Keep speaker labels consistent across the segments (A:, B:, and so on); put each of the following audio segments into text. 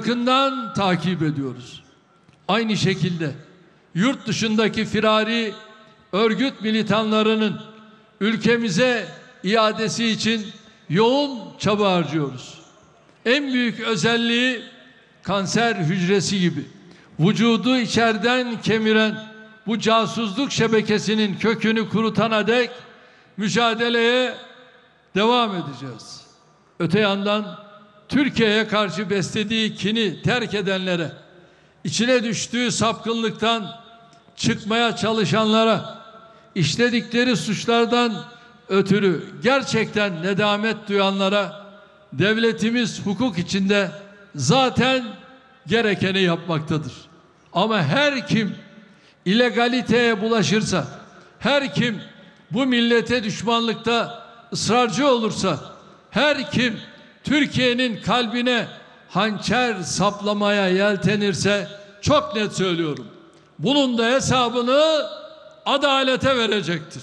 A: yakından takip ediyoruz. Aynı şekilde yurt dışındaki firari örgüt militanlarının ülkemize iadesi için yoğun çaba harcıyoruz. En büyük özelliği kanser hücresi gibi vücudu içeriden kemiren bu casusluk şebekesinin kökünü kurutana dek mücadeleye devam edeceğiz. Öte yandan Türkiye'ye karşı beslediği kini terk edenlere, içine düştüğü sapkınlıktan çıkmaya çalışanlara, işledikleri suçlardan ötürü gerçekten nedamet duyanlara devletimiz hukuk içinde zaten gerekeni yapmaktadır. Ama her kim illegaliteye bulaşırsa, her kim bu millete düşmanlıkta ısrarcı olursa, her kim Türkiye'nin kalbine hançer saplamaya yeltenirse, çok net söylüyorum, bunun da hesabını adalete verecektir.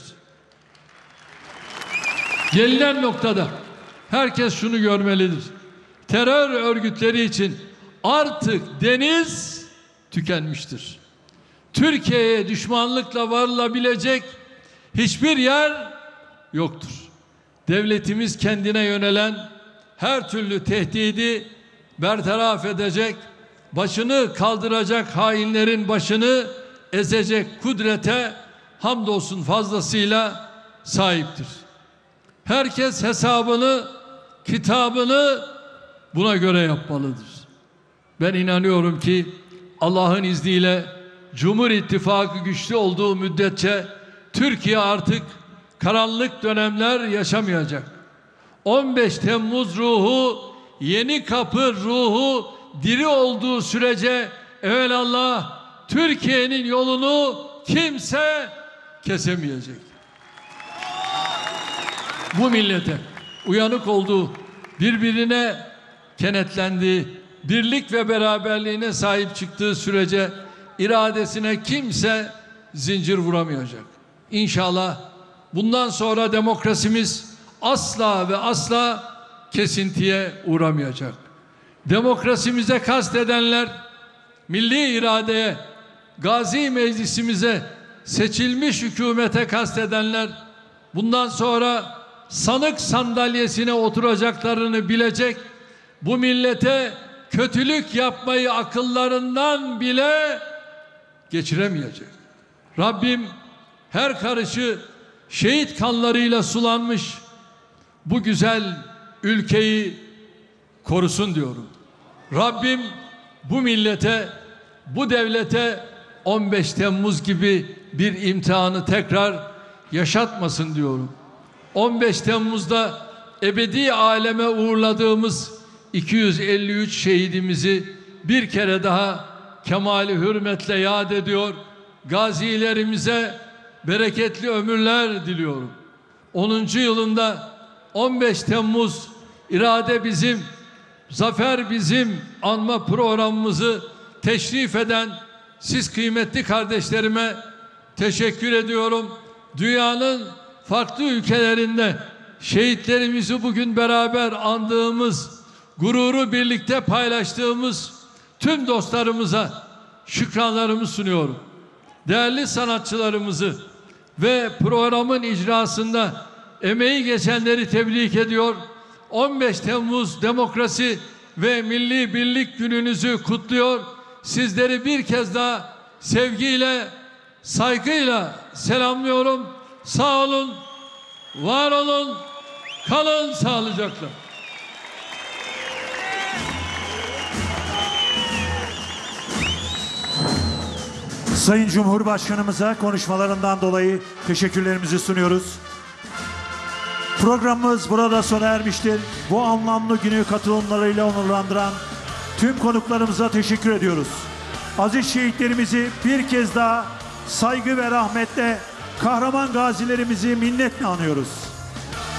A: Gelinen noktada herkes şunu görmelidir: terör örgütleri için artık deniz tükenmiştir. Türkiye'ye düşmanlıkla varılabilecek hiçbir yer yoktur. Devletimiz kendine yönelen her türlü tehdidi bertaraf edecek, başını kaldıracak hainlerin başını ezecek kudrete hamdolsun fazlasıyla sahiptir. Herkes hesabını, kitabını buna göre yapmalıdır. Ben inanıyorum ki Allah'ın izniyle Cumhur İttifakı güçlü olduğu müddetçe Türkiye artık karanlık dönemler yaşamayacak. 15 Temmuz ruhu, Yeni Kapı ruhu diri olduğu sürece evelallah Türkiye'nin yolunu kimse kesemeyecek. Bu millete uyanık olduğu, birbirine kenetlendiği, birlik ve beraberliğine sahip çıktığı sürece iradesine kimse zincir vuramayacak. İnşallah bundan sonra demokrasimiz asla ve asla kesintiye uğramayacak. Demokrasimize kastedenler, milli iradeye, Gazi Meclisimize, seçilmiş hükümete kastedenler bundan sonra sanık sandalyesine oturacaklarını bilecek, bu millete kötülük yapmayı akıllarından bile geçiremeyecek. Rabbim her karışı şehit kanlarıyla sulanmış bu güzel ülkeyi korusun diyorum. Rabbim bu millete, bu devlete 15 Temmuz gibi bir imtihanı tekrar yaşatmasın diyorum. 15 Temmuz'da ebedi aleme uğurladığımız 253 şehidimizi bir kere daha kemali hürmetle yad ediyor. Gazilerimize bereketli ömürler diliyorum. 10. yılında 15 Temmuz irade bizim, zafer bizim anma programımızı teşrif eden siz kıymetli kardeşlerime teşekkür ediyorum. Dünyanın farklı ülkelerinde şehitlerimizi bugün beraber andığımız, gururu birlikte paylaştığımız tüm dostlarımıza şükranlarımı sunuyorum. Değerli sanatçılarımızı ve programın icrasında emeği geçenleri tebrik ediyor. 15 Temmuz Demokrasi ve Milli Birlik Gününüzü kutluyor. Sizleri bir kez daha sevgiyle, saygıyla selamlıyorum. Sağ olun, var olun, kalın sağlıcakla.
B: Sayın Cumhurbaşkanımıza konuşmalarından dolayı teşekkürlerimizi sunuyoruz. Programımız burada sona ermiştir. Bu anlamlı günü katılımlarıyla onurlandıran tüm konuklarımıza teşekkür ediyoruz. Aziz şehitlerimizi bir kez daha saygı ve rahmetle, kahraman gazilerimizi minnetle anıyoruz.